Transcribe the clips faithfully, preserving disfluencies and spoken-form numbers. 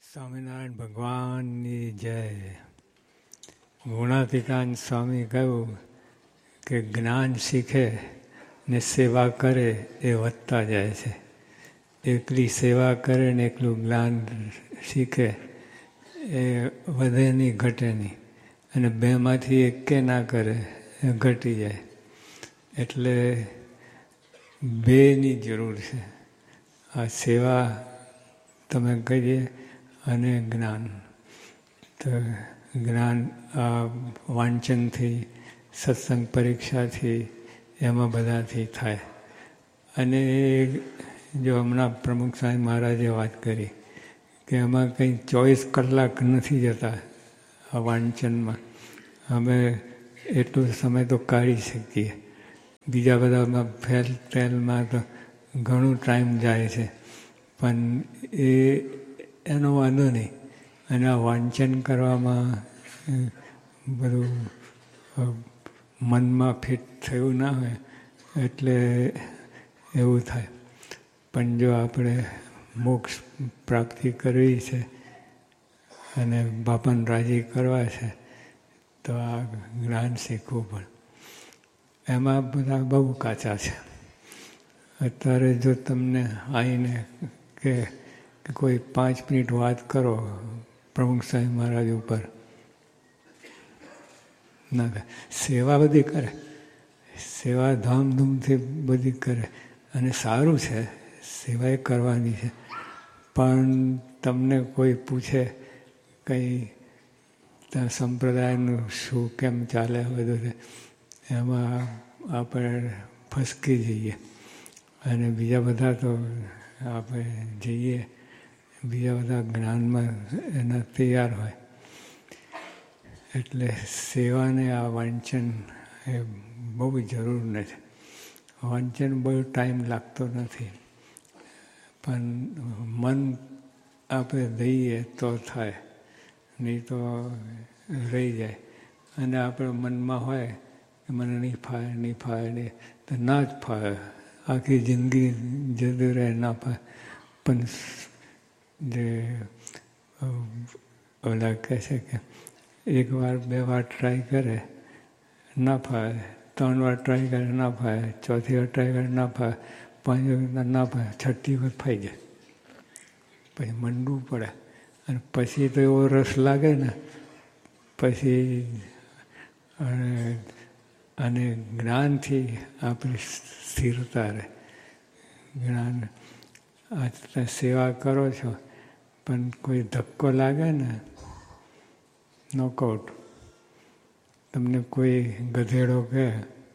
સ્વામિનારાયણ ભગવાનની જય. ગુણાતીતાન સ્વામી કહ્યું કે જ્ઞાન શીખે ને સેવા કરે એ વધતા જાય છે. એકલી સેવા કરે ને એકલું જ્ઞાન શીખે એ વધે નહીં, ઘટે નહીં. અને બેમાંથી એકે ના કરે એ ઘટી જાય. એટલે બેની જરૂર છે. આ સેવા તમે કહીએ અને જ્ઞાન. તો જ્ઞાન આ વાંચનથી, સત્સંગ પરીક્ષાથી, એમાં બધાથી થાય. અને જો હમણાં પ્રમુખ સ્વામી મહારાજે વાત કરી કે એમાં કંઈ ચોવીસ કલાક નથી જતા આ વાંચનમાં. અમે એટલો સમય તો કાઢી શકીએ. બીજા બધામાં ફેલ ટેલમાં તો ઘણું ટાઈમ જાય છે, પણ એ એનો વાંધો નહીં. અને આ વાંચન કરવામાં બધું મનમાં ફિટ થયું ના હોય એટલે એવું થાય. પણ જો આપણે મોક્ષ પ્રાપ્તિ કરવી છે અને બાપાને રાજી કરવા છે તો આ જ્ઞાન શીખવું પડે. એમાં બધા બહુ કાચા છે. અત્યારે જો તમને આવીને કે કે કોઈ પાંચ મિનિટ વાત કરો પ્રમુખ સ્વામી મહારાજ ઉપર, ના કરે. સેવા બધી કરે, સેવા ધામધૂમથી બધી કરે અને સારું છે, સેવા એ કરવાની છે. પણ તમને કોઈ પૂછે કંઈ સંપ્રદાયનું શું કેમ ચાલે બધું, એમાં આપણે ફસકી જઈએ. અને બીજા બધા તો આપણે જઈએ, બીજા બધા જ્ઞાનમાં એના તૈયાર હોય. એટલે સેવાને આ વાંચન એ બહુ જરૂર નથી. વાંચન બહુ ટાઈમ લાગતો નથી, પણ મન આપણે દઈએ તો થાય, નહીં તો રહી જાય. અને આપણે મનમાં હોય કે મને નહીં ફાવે, નહીં ફાવે નહીં, તો ના જ ફાવે. આખી જિંદગી જતું રહે, ના ફાવે. પણ જે ઓલા કહે છે કે એક વાર બે વાર ટ્રાય કરે ના ફાવે, ત્રણ વાર ટ્રાય કરે ના ફાવે, ચોથી વાર ટ્રાય કરે ના ફાવે, પાંચ વાર ના ફાવે, છઠ્ઠી વાર ફાઈ જાય. પછી મંડવું પડે. અને પછી તો એવો રસ લાગે ને પછી. અને જ્ઞાનથી આપણી સ્થિરતા રહે. જ્ઞાન આ સેવા કરો છો પણ કોઈ ધક્કો લાગે ને, નોકઆઉટ. તમને કોઈ ગધેડો કહે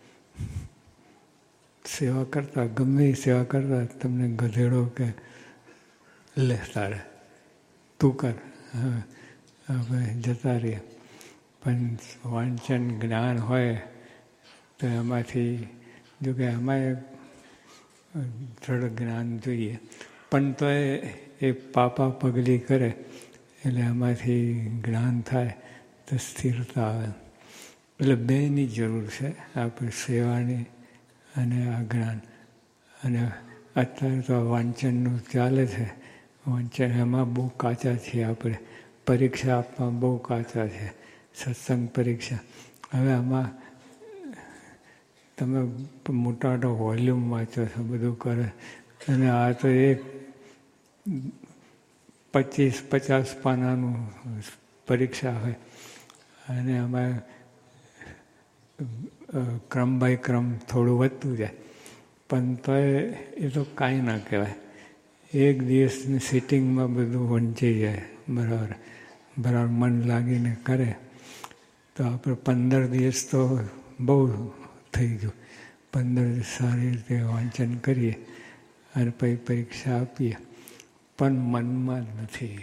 સેવા કરતા, ગમે એ સેવા કરતા તમને ગધેડો કે લે તારે તું કર, હવે જતા રહીએ. પણ વાંચન જ્ઞાન હોય તો એમાંથી, જો કે એમાં થોડું જ્ઞાન જોઈએ, પણ તો એ પાપા પગલી કરે એટલે એમાંથી જ્ઞાન થાય તો સ્થિરતા આવે. એટલે બેની જરૂર છે, આપણે સેવાની અને આ જ્ઞાન. અને અત્યારે તો વાંચનનું ચાલે છે. વાંચન એમાં બહુ કાચા છીએ આપણે. પરીક્ષા આપવા બહુ કાચા છે, સત્સંગ પરીક્ષા. હવે આમાં તમે મોટા મોટા વોલ્યુમ વાંચો છો, બધું કરે. અને આ તો એક પચીસ પચાસ પાનાનું પરીક્ષા હોય. અને આમાં ક્રમ બાય ક્રમ થોડું વધતું જાય. પણ તો એ તો કાંઈ ના કહેવાય. એક દિવસની સિટિંગમાં બધું વંચાઈ જાય. બરાબર બરાબર મન લાગીને કરે તો આપણે પંદર દિવસ તો બહુ થઈ ગયું. પંદર દિવસ સારી રીતે વાંચન કરીએ અને પછી પરીક્ષા આપીએ. પણ મનમાં નથી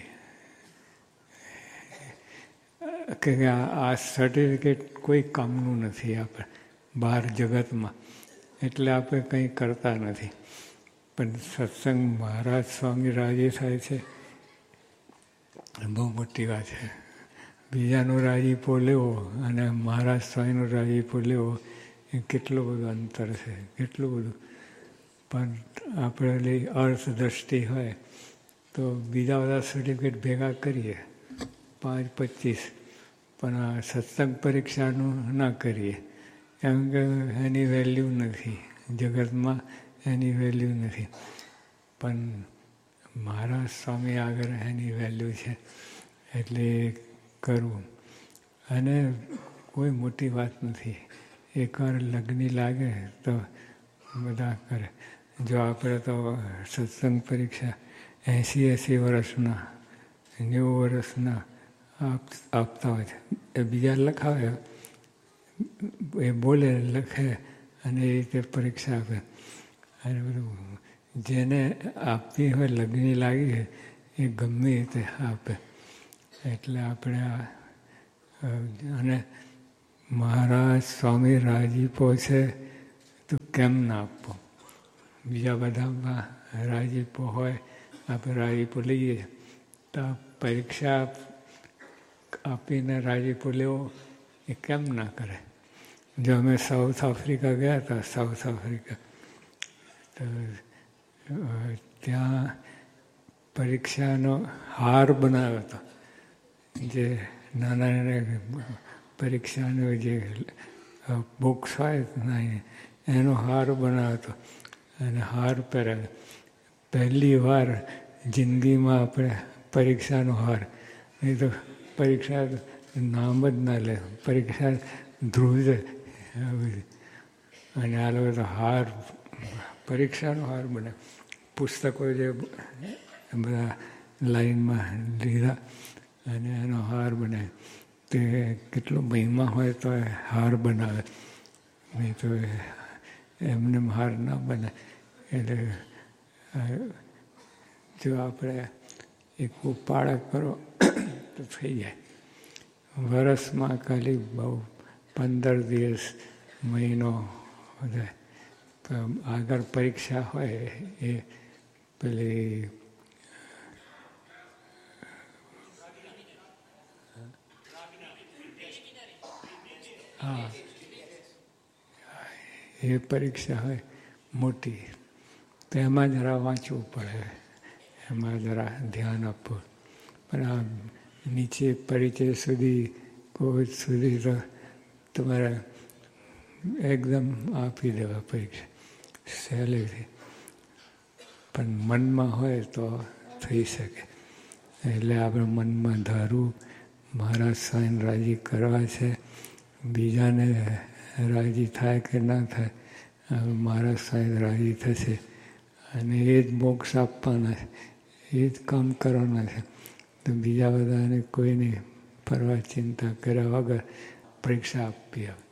કે આ સર્ટિફિકેટ કોઈ કામનું નથી આપણે બહાર જગતમાં. એટલે આપણે કંઈ કરતા નથી. પણ સત્સંગ મહારાજ સ્વામી રાજી થાય છે, બહુ મોટી વાત છે. બીજાનો રાજીપો લેવો અને મહારાજ સ્વામીનો રાજીપો લેવો એ કેટલું બધું અંતર છે, કેટલું બધું. પણ આપણે અર્થ દ્રષ્ટિ હોય તો બીજા બધા સર્ટિફિકેટ ભેગા કરીએ પાંચ પચીસ, પણ આ સત્સંગ પરીક્ષાનું ના કરીએ, કેમ કે એની વેલ્યુ નથી જગતમાં, એની વેલ્યુ નથી. પણ મહારાજ સ્વામી આગળ એની વેલ્યુ છે, એટલે કરવું. અને કોઈ મોટી વાત નથી. એકવાર લગ્ન લાગે તો બધા કરે. જો આપણે તો સત્સંગ પરીક્ષા એંસી એંસી વર્ષના, નેવું વર્ષના આપતા હોય છે. એ બીજા લખાવે, એ બોલે લખે અને એ રીતે પરીક્ષા આપે. અને બધું જેને આપવી હોય, લગ્ન લાગી હોય, એ ગમે રીતે આપે. એટલે આપણે અને મહારાજ સ્વામી રાજીપો છે તો કેમ ના આપવો? બીજા બધામાં રાજીપો હોય, આપણે રાજીપો લઈએ તો પરીક્ષા આપીને રાજીપો લેવો એ કેમ ના કરે? જો અમે સાઉથ આફ્રિકા ગયા હતા, સાઉથ આફ્રિકા, તો ત્યાં પરીક્ષાનો હાર બનાવ્યો હતો. જે નાના નાના પરીક્ષાનો જે બુક્સ હોય એનો હાર બનાવ્યો હતો અને હાર પહેરાવ્યો. પહેલી વાર જિંદગીમાં આપણે પરીક્ષાનો હાર, નહીં તો પરીક્ષા નામ જ ના લે, પરીક્ષા ધ્રુજ. અને આ લોકો તો હાર, પરીક્ષાનો હાર બને. પુસ્તકો જે બધા લાઈનમાં લીધા અને એનો હાર બનાવ્યો. તે કેટલો મહિમા હોય તો એ હાર બનાવે, નહીં તો એમને હાર ના બને. એટલે જો આપણે એક ઉપાડા કરો તો થઈ જાય. વરસમાં ખાલી બહુ પંદર દિવસ, મહિનો બધા તો આગળ પરીક્ષા હોય એ પેલી હા એ પરીક્ષા હોય મોટી, તો એમાં જરા વાંચવું પડે, એમાં જરા ધ્યાન આપવું. પણ આ નીચે પરિચય સુધી કોઈ સુધી તો તમારે એકદમ આપી દેવા પરીક્ષા સહેલીથી. પણ મનમાં હોય તો થઈ શકે. એટલે આપણે મનમાં ધારવું મહારાજ સ્વામીને રાજી કરવા છે, બીજાને રાજી થાય કે ના થાય, મહારાજ સ્વામી રાજી થશે અને એ જ મોક્ષ આપવાના છે, એ જ કામ કરવાના છે. તો બીજા બધાને કોઈની પરવા ચિંતા કર્યા વગર પરીક્ષા આપવી આવે.